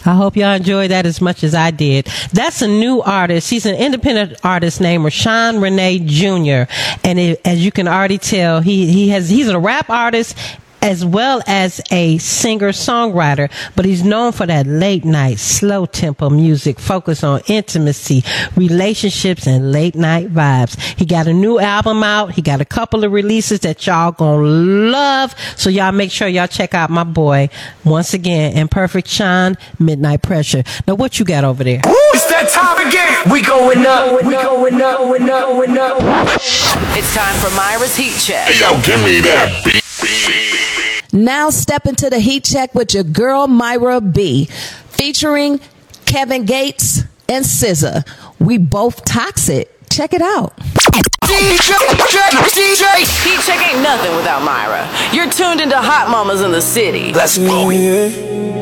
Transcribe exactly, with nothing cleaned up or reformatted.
I hope y'all enjoyed that as much as I did. That's a new artist. He's an independent artist named Rashawn Renee Junior And it, as you can already tell, he, he has, he's a rap artist as well as a singer-songwriter, but he's known for that late-night, slow-tempo music focused on intimacy, relationships, and late-night vibes. He got a new album out. He got a couple of releases that y'all gonna love, so y'all make sure y'all check out my boy, once again, Imperfect Sean, Midnight Pressure. Now, what you got over there? Ooh, it's that time again. We going up, we going up, we going up, we going up. It's time for Myra's Heat Check. Hey, yo, give me that beat. Now step into the heat check with your girl Myra B, featuring Kevin Gates and S Z A. We both toxic. Check it out. D J, D J. Heat check ain't nothing without Myra. You're tuned into Hot Mamas in the City. Let's go.